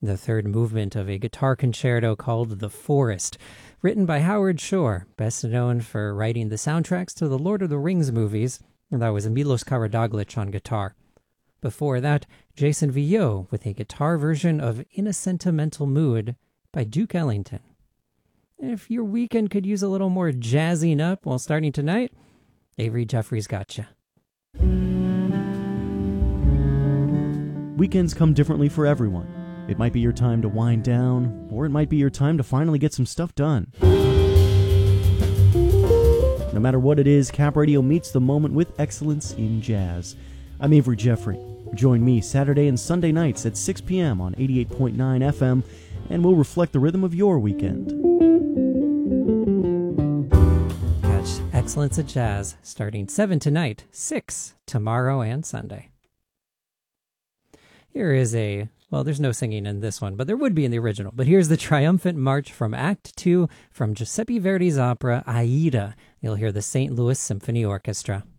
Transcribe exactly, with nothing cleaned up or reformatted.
the third movement of a guitar concerto called The Forest, written by Howard Shore, best known for writing the soundtracks to the Lord of the Rings movies. That was Milos Karadoglic on guitar. Before that, Jason Villot with a guitar version of In a Sentimental Mood by Duke Ellington. If your weekend could use a little more jazzing up while starting tonight, Avery Jeffries got you. Weekends come differently for everyone. It might be your time to wind down, or it might be your time to finally get some stuff done. No matter what it is, Cap Radio meets the moment with excellence in jazz. I'm Avery Jeffrey. Join me Saturday and Sunday nights at six p.m. on eighty-eight point nine F M, and we'll reflect the rhythm of your weekend. Catch Excellence at Jazz starting seven tonight, six tomorrow and Sunday. Here is a, well, there's no singing in this one, but there would be in the original. But here's the triumphant march from Act two from Giuseppe Verdi's opera Aida. You'll hear the Saint Louis Symphony Orchestra.